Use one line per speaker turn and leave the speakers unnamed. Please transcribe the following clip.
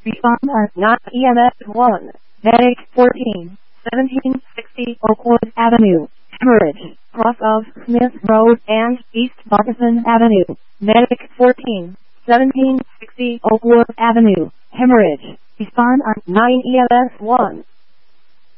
Respond on 9 EMS 1. Medic 14, 1760 Oakwood Avenue, Hemorrhage, cross of Smith Road and East Moccasin Avenue. Medic 14, 1760 Oakwood Avenue, Hemorrhage. Respond on 9 EMS 1.